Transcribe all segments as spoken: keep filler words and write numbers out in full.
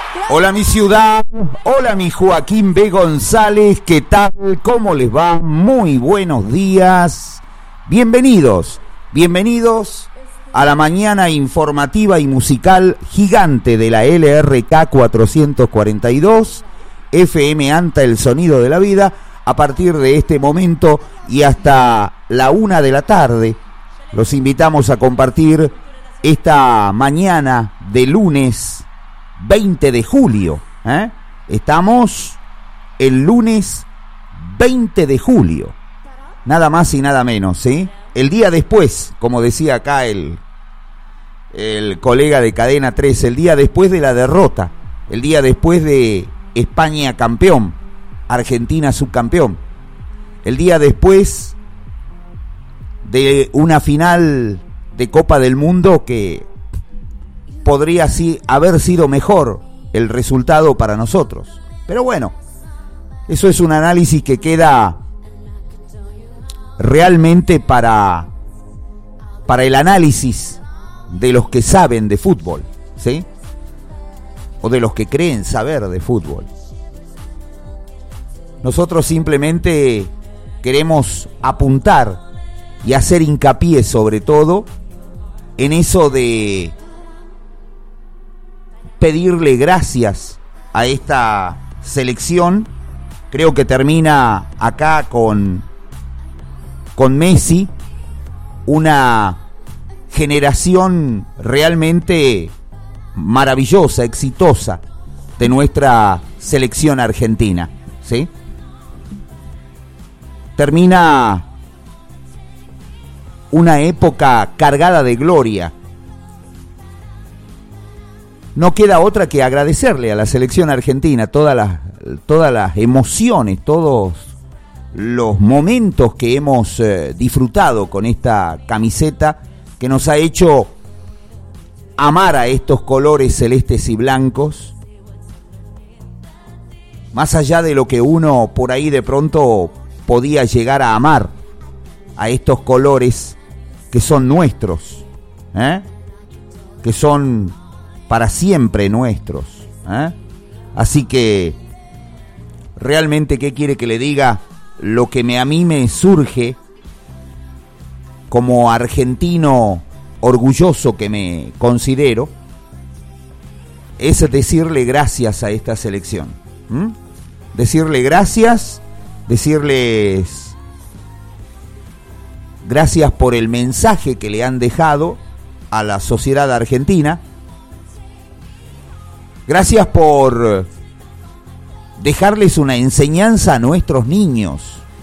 Hola mi ciudad, hola mi Joaquín B. González, ¿qué tal? ¿Cómo les va? Muy buenos días. Bienvenidos, bienvenidos a la mañana informativa y musical gigante de la L R K cuatrocientos cuarenta y dos, F M Anta, el sonido de la vida, a partir de este momento y hasta la una de la tarde. Los invitamos a compartir esta mañana de lunes veinte de julio, ¿eh? Estamos el lunes veinte de julio, nada más y nada menos, ¿sí? El día después, como decía acá el, el colega de Cadena tres, el día después de la derrota, el día después de España campeón, Argentina subcampeón, el día después de una final de Copa del Mundo que podría sí haber sido mejor el resultado para nosotros. Pero bueno, eso es un análisis que queda realmente para, para el análisis de los que saben de fútbol, ¿sí? O de los que creen saber de fútbol. Nosotros simplemente queremos apuntar y hacer hincapié sobre todo en eso de pedirle gracias a esta selección. Creo que termina acá con, con Messi, una generación realmente maravillosa, exitosa de nuestra selección argentina, ¿sí? Termina una época cargada de gloria. No queda otra que agradecerle a la selección argentina todas las, todas las emociones, todos los momentos que hemos eh, disfrutado con esta camiseta que nos ha hecho amar a estos colores celestes y blancos, más allá de lo que uno por ahí de pronto podía llegar a amar a estos colores que son nuestros, ¿eh? que son para siempre nuestros, ¿eh? Así que realmente, ¿qué quiere que le diga? Lo que me, a mí me surge como argentino orgulloso que me considero es decirle gracias a esta selección, ¿Mm? decirle gracias, decirles gracias por el mensaje que le han dejado a la sociedad argentina. Gracias por dejarles una enseñanza a nuestros niños.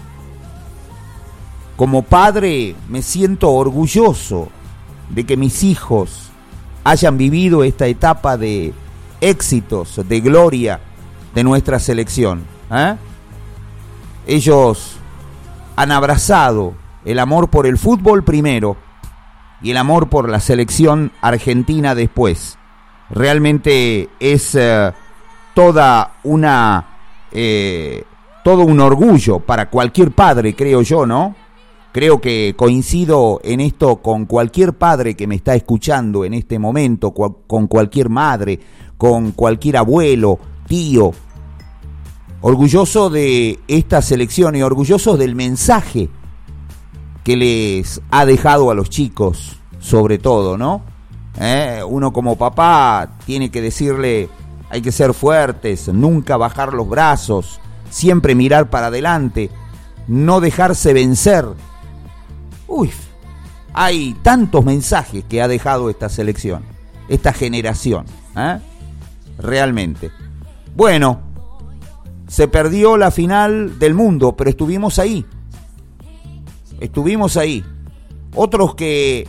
Como padre me siento orgulloso de que mis hijos hayan vivido esta etapa de éxitos, de gloria de nuestra selección, ¿eh? Ellos han abrazado el amor por el fútbol primero y el amor por la selección argentina después. Realmente es eh, toda una eh, todo un orgullo para cualquier padre, creo yo, ¿no? Creo que coincido en esto con cualquier padre que me está escuchando en este momento, cu- con cualquier madre, con cualquier abuelo, tío, orgulloso de esta selección y orgulloso del mensaje que les ha dejado a los chicos, sobre todo, ¿no? ¿Eh? Uno como papá tiene que decirle, hay que ser fuertes, nunca bajar los brazos, siempre mirar para adelante, no dejarse vencer. Uy, hay tantos mensajes que ha dejado esta selección, esta generación, ¿eh? Realmente. Bueno, se perdió la final del mundo, pero estuvimos ahí. Estuvimos ahí. Otros que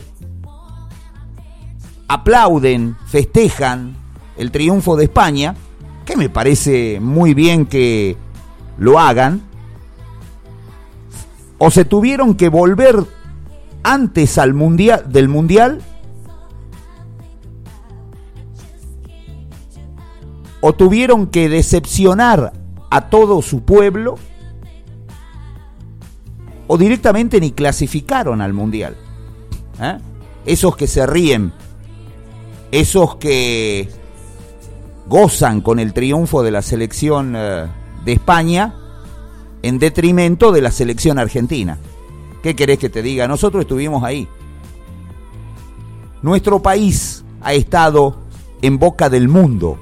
aplauden, festejan el triunfo de España, que me parece muy bien que lo hagan, o se tuvieron que volver antes al mundial, del mundial, o tuvieron que decepcionar a todo su pueblo, o directamente ni clasificaron al mundial, ¿eh? Esos que se ríen, esos que gozan con el triunfo de la selección eh, de España en detrimento de la selección argentina. ¿Qué querés que te diga? Nosotros estuvimos ahí. Nuestro país ha estado en boca del mundo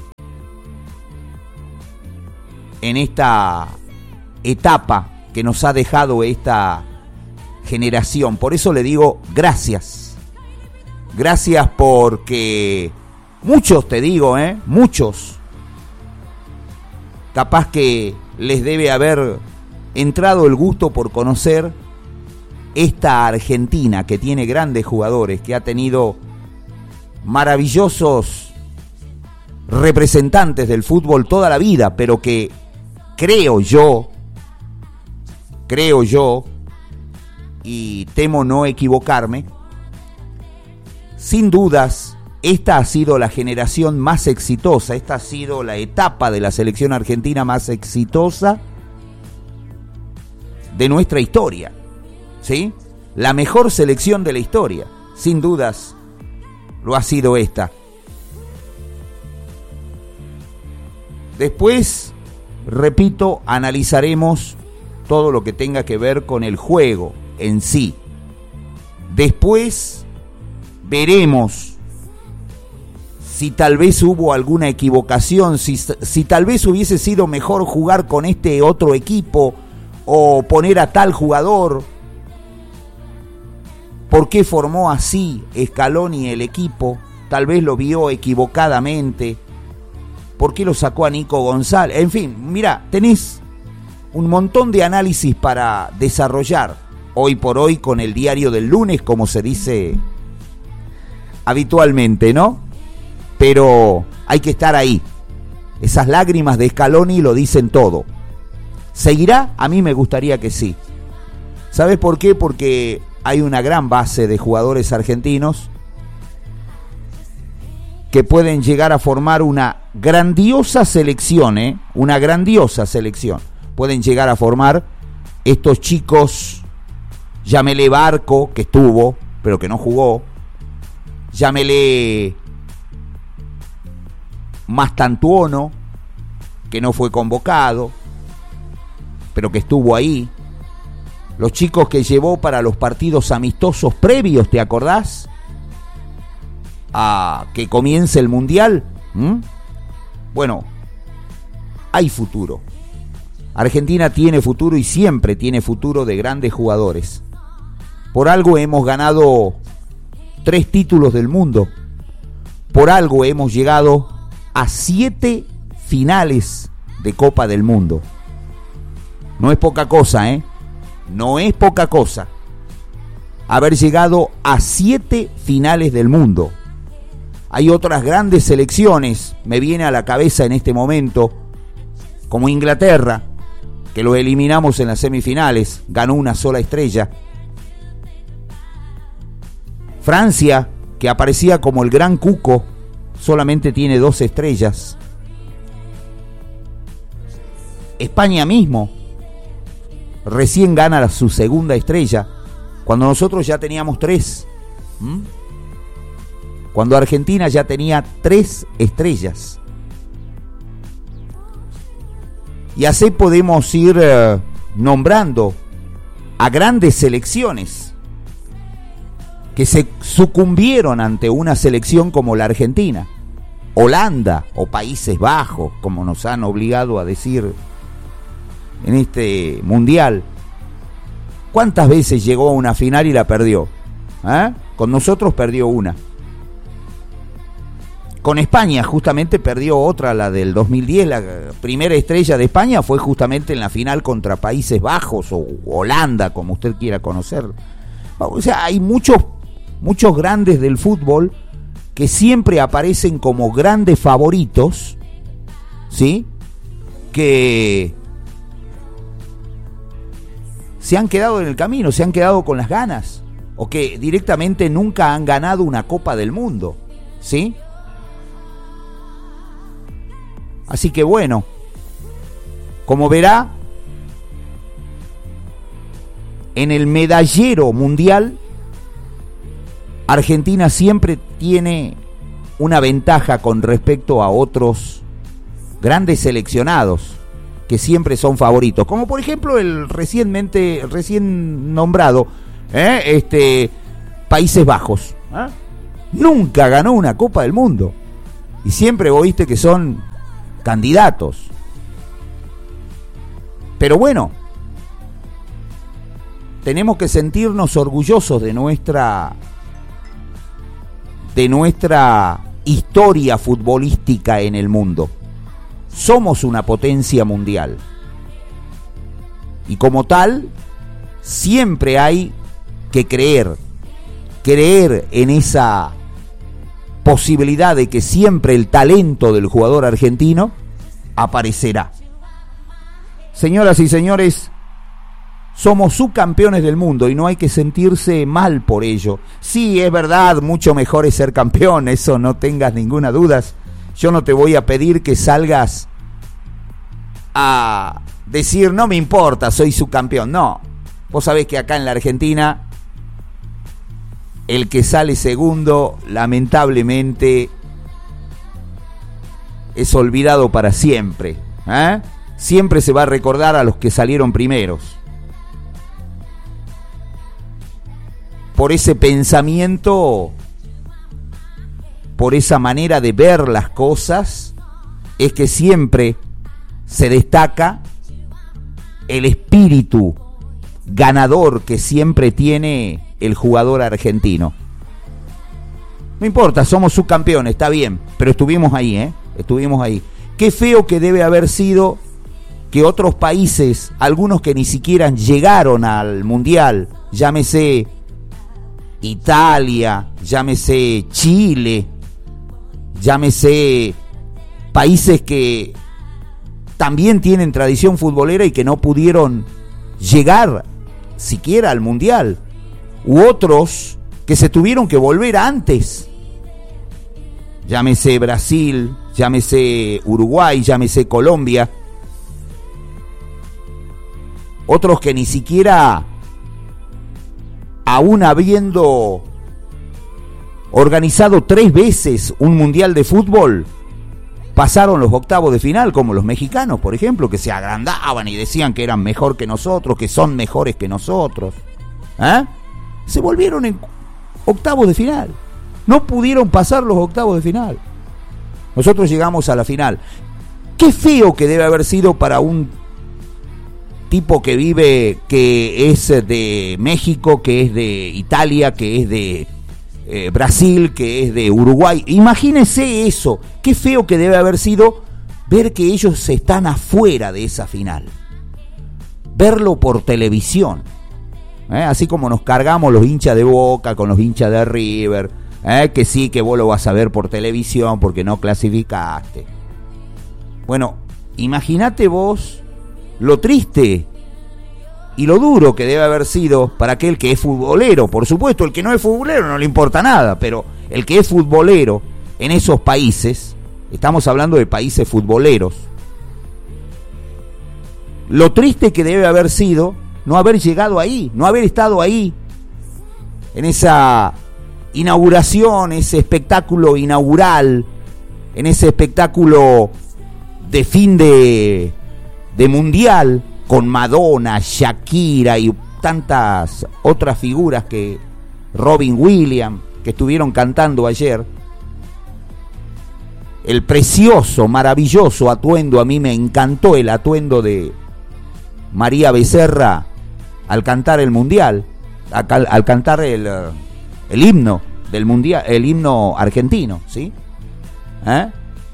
en esta etapa que nos ha dejado esta generación. Por eso le digo gracias. Gracias porque muchos, te digo, ¿eh? Muchos, capaz que les debe haber entrado el gusto por conocer esta Argentina que tiene grandes jugadores, que ha tenido maravillosos representantes del fútbol toda la vida, pero que creo yo, creo yo, y temo no equivocarme, sin dudas, esta ha sido la generación más exitosa, esta ha sido la etapa de la selección argentina más exitosa de nuestra historia, ¿sí? La mejor selección de la historia, sin dudas, lo ha sido esta. Después, repito, analizaremos todo lo que tenga que ver con el juego en sí. Después, veremos si tal vez hubo alguna equivocación, si, si tal vez hubiese sido mejor jugar con este otro equipo o poner a tal jugador. ¿Por qué formó así Scaloni el equipo? Tal vez lo vio equivocadamente. ¿Por qué lo sacó a Nico González? En fin, mira, tenés un montón de análisis para desarrollar hoy por hoy con el diario del lunes, como se dice habitualmente, ¿no? Pero hay que estar ahí. Esas lágrimas de Scaloni lo dicen todo. ¿Seguirá? A mí me gustaría que sí. ¿Sabes por qué? Porque hay una gran base de jugadores argentinos que pueden llegar a formar una grandiosa selección, ¿eh? Una grandiosa selección. Pueden llegar a formar estos chicos, llámele Barco, que estuvo, pero que no jugó, llámele Mastantuono, que no fue convocado, pero que estuvo ahí. Los chicos que llevó para los partidos amistosos previos, ¿te acordás? A que comience el Mundial. ¿Mm? Bueno, hay futuro. Argentina tiene futuro y siempre tiene futuro de grandes jugadores. Por algo hemos ganado tres títulos del mundo. Por algo hemos llegado a siete finales de Copa del Mundo. No es poca cosa, ¿eh? No es poca cosa haber llegado a siete finales del mundo. Hay otras grandes selecciones, me viene a la cabeza en este momento, como Inglaterra, que lo eliminamos en las semifinales, ganó una sola estrella. Francia, que aparecía como el gran cuco, solamente tiene dos estrellas. España mismo recién gana su segunda estrella, cuando nosotros ya teníamos tres. ¿Mm? Cuando Argentina ya tenía tres estrellas. Y así podemos ir eh, nombrando a grandes selecciones que se sucumbieron ante una selección como la Argentina, Holanda o Países Bajos, como nos han obligado a decir en este mundial. ¿Cuántas veces llegó a una final y la perdió? ¿Eh? Con nosotros perdió una. Con España justamente perdió otra, la del dos mil diez, la primera estrella de España fue justamente en la final contra Países Bajos o Holanda, como usted quiera conocer. O sea, hay muchos, muchos grandes del fútbol que siempre aparecen como grandes favoritos, ¿sí? Que se han quedado en el camino, se han quedado con las ganas, o que directamente nunca han ganado una Copa del Mundo, ¿sí? Así que bueno, como verá, en el medallero mundial, Argentina siempre tiene una ventaja con respecto a otros grandes seleccionados que siempre son favoritos, como por ejemplo el recientemente recién nombrado ¿eh? este Países Bajos, ¿eh? Nunca ganó una Copa del Mundo y siempre oíste que son candidatos. Pero bueno, tenemos que sentirnos orgullosos de nuestra de nuestra historia futbolística en el mundo. Somos una potencia mundial. Y como tal, siempre hay que creer, creer en esa posibilidad de que siempre el talento del jugador argentino aparecerá. Señoras y señores, somos subcampeones del mundo y no hay que sentirse mal por ello. Sí, es verdad, mucho mejor es ser campeón, eso no tengas ninguna duda. Yo no te voy a pedir que salgas a decir, no me importa, soy subcampeón. No, vos sabés que acá en la Argentina, el que sale segundo, lamentablemente, es olvidado para siempre. ¿eh? Siempre se va a recordar a los que salieron primeros. Por ese pensamiento, por esa manera de ver las cosas, es que siempre se destaca el espíritu ganador que siempre tiene el jugador argentino. No importa, somos subcampeones, está bien, pero estuvimos ahí, ¿eh? Estuvimos ahí. Qué feo que debe haber sido que otros países, algunos que ni siquiera llegaron al Mundial, llámese Italia, llámese Chile, llámese países que también tienen tradición futbolera y que no pudieron llegar siquiera al Mundial, u otros que se tuvieron que volver antes, llámese Brasil, llámese Uruguay, llámese Colombia, otros que ni siquiera, aún habiendo organizado tres veces un mundial de fútbol, pasaron los octavos de final, como los mexicanos, por ejemplo, que se agrandaban y decían que eran mejor que nosotros, que son mejores que nosotros. ¿Eh? Se volvieron en octavos de final. No pudieron pasar los octavos de final. Nosotros llegamos a la final. Qué feo que debe haber sido para un tipo que vive, que es de México, que es de Italia, que es de eh, Brasil, que es de Uruguay. Imagínense eso. Qué feo que debe haber sido ver que ellos están afuera de esa final. Verlo por televisión. ¿Eh? Así como nos cargamos los hinchas de Boca con los hinchas de River. ¿Eh? Que sí, que vos lo vas a ver por televisión porque no clasificaste. Bueno, imagínate vos lo triste y lo duro que debe haber sido para aquel que es futbolero. Por supuesto, el que no es futbolero no le importa nada, pero el que es futbolero en esos países, estamos hablando de países futboleros, lo triste que debe haber sido no haber llegado ahí, no haber estado ahí, en esa inauguración, ese espectáculo inaugural, en ese espectáculo de fin de, de mundial, con Madonna, Shakira y tantas otras figuras, que Robin Williams, que estuvieron cantando ayer. El precioso, maravilloso atuendo, a mí me encantó el atuendo de María Becerra al cantar el mundial, al, al cantar el, el himno del mundial, el himno argentino, ¿sí? ¿Eh?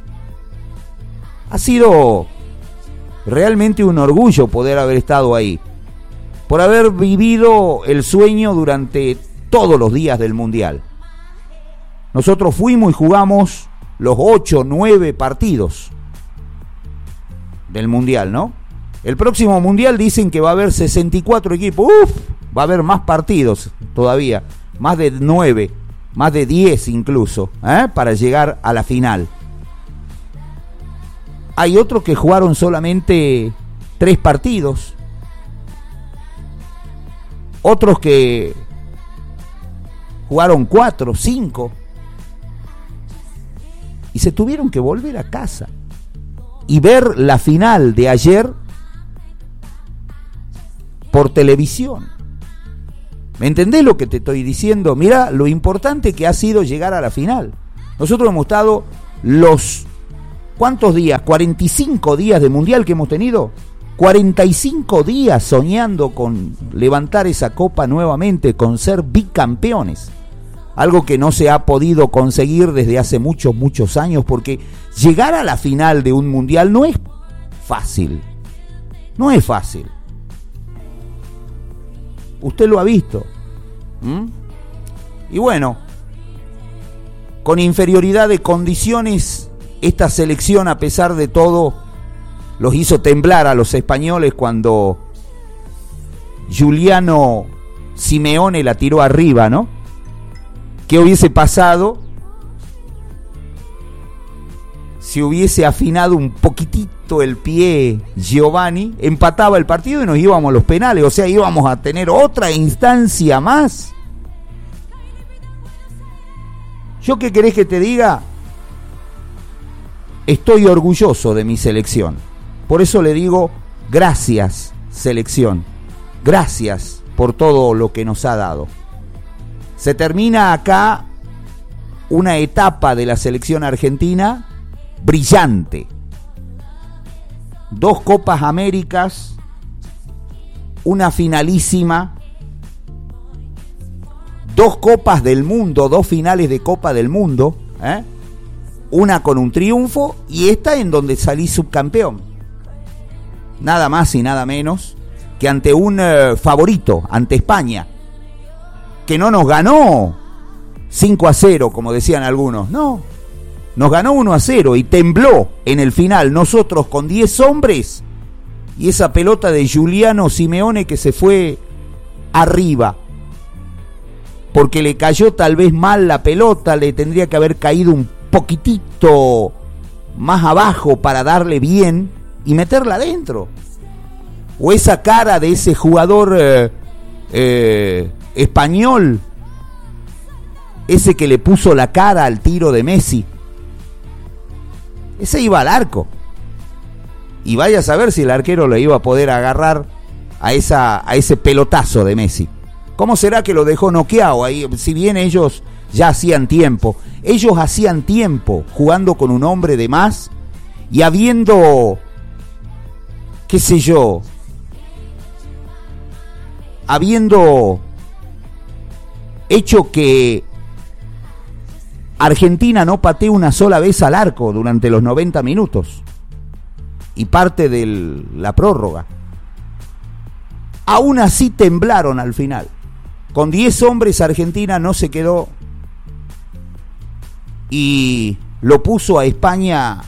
Ha sido realmente un orgullo poder haber estado ahí, por haber vivido el sueño durante todos los días del mundial. Nosotros fuimos y jugamos los ocho, nueve partidos del mundial, ¿no? El próximo mundial dicen que va a haber sesenta y cuatro equipos. Uf, va a haber más partidos todavía, más de nueve, más de diez incluso, ¿eh? Para llegar a la final. Hay otros que jugaron solamente tres partidos, otros que jugaron cuatro, cinco. y se tuvieron que volver a casa y ver la final de ayer por televisión. ¿Me entendés lo que te estoy diciendo? Mirá lo importante que ha sido llegar a la final. Nosotros hemos estado los... ¿Cuántos días? cuarenta y cinco días de mundial que hemos tenido. cuarenta y cinco días soñando con levantar esa copa nuevamente, con ser bicampeones. Algo que no se ha podido conseguir desde hace muchos, muchos años, porque llegar a la final de un mundial no es fácil. No es fácil. Usted lo ha visto. ¿Mm? Y bueno, con inferioridad de condiciones, esta selección, a pesar de todo, los hizo temblar a los españoles cuando Giuliano Simeone la tiró arriba, ¿no? ¿Qué hubiese pasado si hubiese afinado un poquitito el pie Giovanni? Empataba el partido y nos íbamos a los penales, o sea, íbamos a tener otra instancia más. ¿Yo qué querés que te diga? Estoy orgulloso de mi selección. Por eso le digo, gracias, selección. Gracias por todo lo que nos ha dado. Se termina acá una etapa de la selección argentina brillante. Dos Copas Américas, una finalísima, dos Copas del Mundo, dos finales de Copa del Mundo, ¿eh? Una con un triunfo y esta en donde salí subcampeón. Nada más y nada menos que ante un eh, favorito, ante España, que no nos ganó cinco a cero, como decían algunos, no, nos ganó uno a cero y tembló en el final, nosotros con diez hombres y esa pelota de Giuliano Simeone que se fue arriba, porque le cayó tal vez mal la pelota, le tendría que haber caído un poquitito más abajo para darle bien y meterla adentro. O esa cara de ese jugador eh, eh, español, ese que le puso la cara al tiro de Messi, ese iba al arco y vaya a saber si el arquero le iba a poder agarrar a esa a ese pelotazo de Messi. ¿Cómo será que lo dejó noqueado ahí? Si bien ellos ya hacían tiempo, ellos hacían tiempo jugando con un hombre de más y habiendo, qué sé yo, habiendo hecho que Argentina no patee una sola vez al arco durante los noventa minutos y parte de la prórroga. Aún así temblaron al final. Con diez hombres Argentina no se quedó y lo puso a España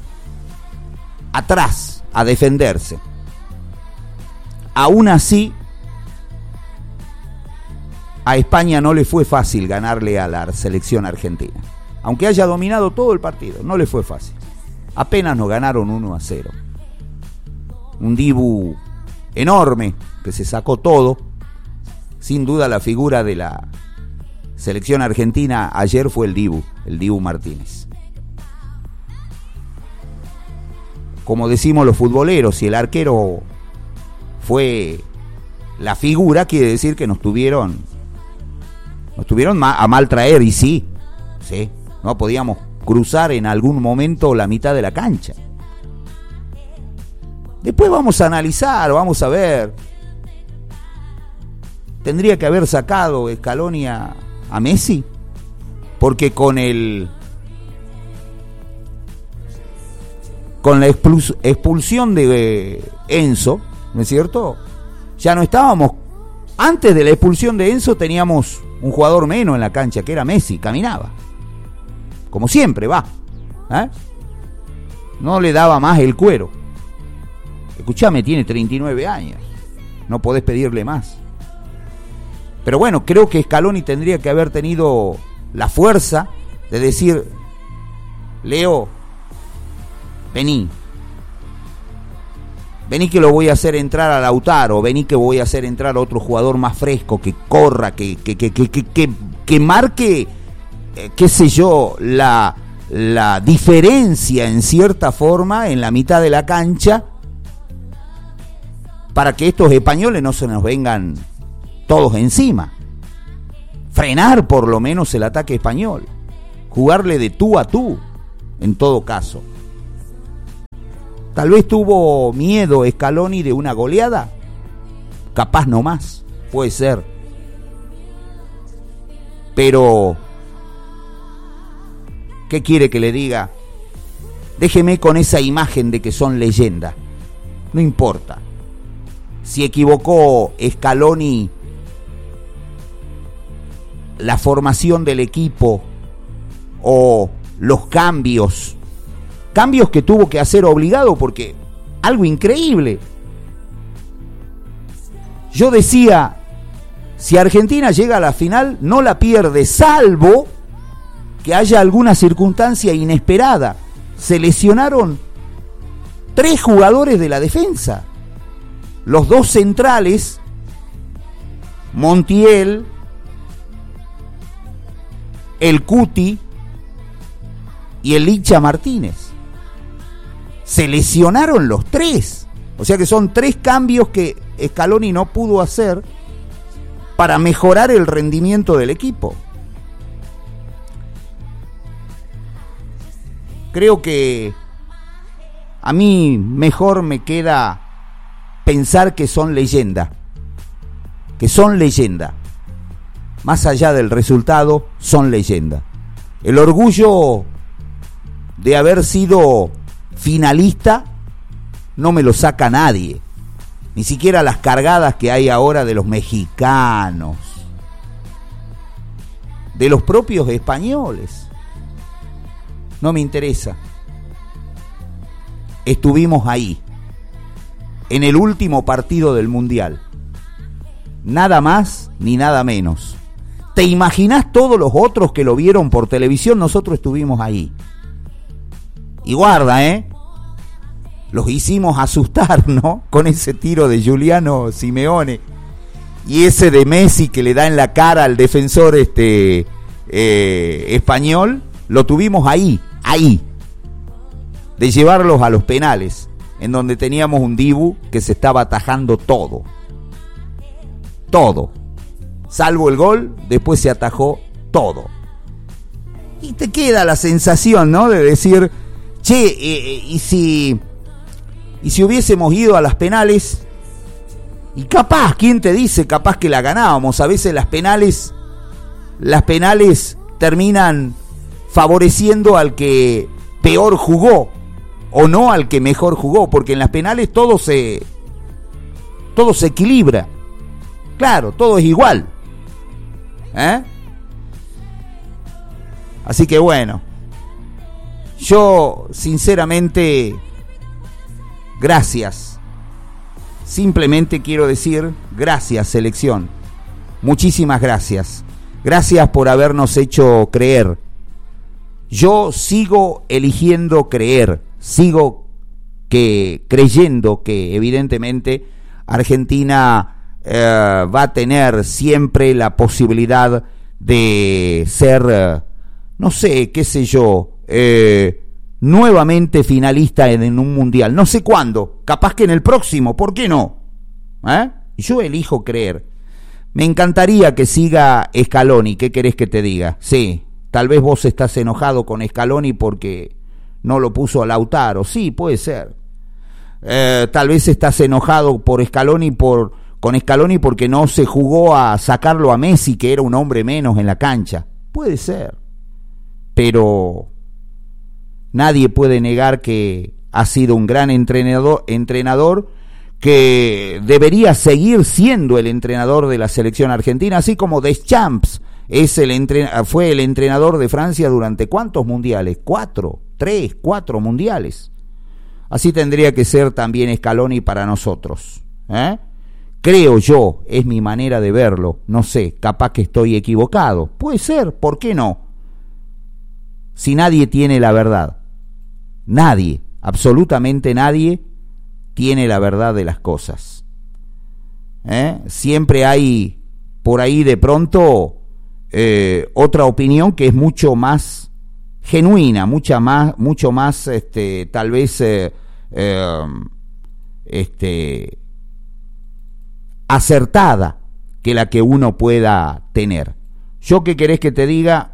atrás a defenderse. Aún así, a España no le fue fácil ganarle a la selección argentina. Aunque haya dominado todo el partido, no le fue fácil. Apenas nos ganaron uno a cero. Un Dibu enorme que se sacó todo. Sin duda la figura de la selección argentina ayer fue el Dibu, el Dibu Martínez. Como decimos los futboleros, si el arquero fue la figura, quiere decir que nos tuvieron, nos tuvieron a mal traer, y sí, sí, no podíamos cruzar en algún momento la mitad de la cancha. Después vamos a analizar, vamos a ver. Tendría que haber sacado Scaloni a, a Messi, porque con el con la expulsión de Enzo, ¿no es cierto? Ya no estábamos, antes de la expulsión de Enzo teníamos un jugador menos en la cancha, que era Messi, caminaba, como siempre va, ¿eh? No le daba más el cuero. Escuchame, tiene treinta y nueve años, no podés pedirle más. Pero bueno, creo que Scaloni tendría que haber tenido la fuerza de decir: Leo, vení, vení que lo voy a hacer entrar a Lautaro, vení que voy a hacer entrar a otro jugador más fresco, que corra, que, que, que, que, que, que, que marque, eh, qué sé yo, la, la diferencia en cierta forma en la mitad de la cancha para que estos españoles no se nos vengan todos encima. Frenar por lo menos el ataque español, jugarle de tú a tú en todo caso. Tal vez tuvo miedo Scaloni de una goleada, capaz no más, puede ser. Pero ¿qué quiere que le diga? Déjeme con esa imagen de que son leyenda. No importa. Si equivocó Scaloni la formación del equipo o los cambios, cambios que tuvo que hacer obligado, porque algo increíble. Yo decía, si Argentina llega a la final, no la pierde, salvo que haya alguna circunstancia inesperada. Se lesionaron tres jugadores de la defensa. Los dos centrales, Montiel, el Cuti y el Licha Martínez. Se lesionaron los tres. O sea que son tres cambios que Scaloni no pudo hacer para mejorar el rendimiento del equipo. Creo que a mí mejor me queda pensar que son leyenda, que son leyenda. Más allá del resultado, son leyenda. El orgullo de haber sido finalista no me lo saca nadie, ni siquiera las cargadas que hay ahora de los mexicanos, de los propios españoles. No me interesa. Estuvimos ahí, en el último partido del Mundial. Nada más ni nada menos. ¿Te imaginás todos los otros que lo vieron por televisión? Nosotros estuvimos ahí. Y guarda, ¿eh? Los hicimos asustar, ¿no? Con ese tiro de Giuliano Simeone. Y ese de Messi que le da en la cara al defensor este eh, español. Lo tuvimos ahí, ahí. De llevarlos a los penales, en donde teníamos un Dibu que se estaba atajando todo. Todo. Salvo el gol, después se atajó todo. Y te queda la sensación, ¿no? De decir, che, eh, y si y si hubiésemos ido a las penales, y capaz, ¿quién te dice? Capaz que la ganábamos. A veces las penales, las penales terminan favoreciendo al que peor jugó, o no al que mejor jugó, porque en las penales todo se todo se equilibra. Claro, todo es igual. ¿Eh? Así que bueno, yo sinceramente, gracias. Simplemente quiero decir gracias, selección. Muchísimas gracias. Gracias por habernos hecho creer. Yo sigo eligiendo creer, sigo que creyendo que evidentemente Argentina eh, va a tener siempre la posibilidad de ser, eh, no sé, qué sé yo, eh, nuevamente finalista en, en un mundial. No sé cuándo, capaz que en el próximo, ¿por qué no? ¿Eh? Yo elijo creer. Me encantaría que siga Scaloni, ¿qué querés que te diga? Sí. Tal vez vos estás enojado con Scaloni porque no lo puso a Lautaro. Sí, puede ser. Eh, tal vez estás enojado por Scaloni por, con Scaloni porque no se jugó a sacarlo a Messi, que era un hombre menos en la cancha. Puede ser. Pero nadie puede negar que ha sido un gran entrenador, entrenador que debería seguir siendo el entrenador de la selección argentina, así como Deschamps. Es el entren- fue el entrenador de Francia durante ¿cuántos mundiales? Cuatro, tres, cuatro mundiales. Así tendría que ser también Scaloni para nosotros. ¿Eh? Creo yo, es mi manera de verlo. No sé, capaz que estoy equivocado. Puede ser, ¿por qué no? Si nadie tiene la verdad. Nadie, absolutamente nadie, tiene la verdad de las cosas. ¿Eh? Siempre hay por ahí de pronto... Eh, otra opinión que es mucho más genuina, mucha más, mucho más, este, tal vez, eh, eh, este, acertada que la que uno pueda tener. Yo, ¿qué querés que te diga?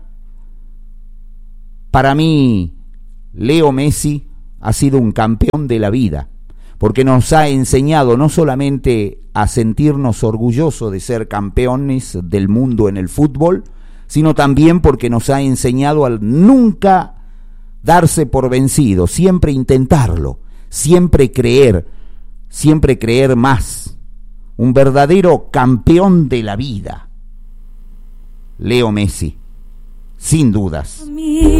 Para mí, Leo Messi ha sido un campeón de la vida, porque nos ha enseñado no solamente a sentirnos orgullosos de ser campeones del mundo en el fútbol, sino también porque nos ha enseñado a nunca darse por vencido, siempre intentarlo, siempre creer, siempre creer más. Un verdadero campeón de la vida, Leo Messi, sin dudas.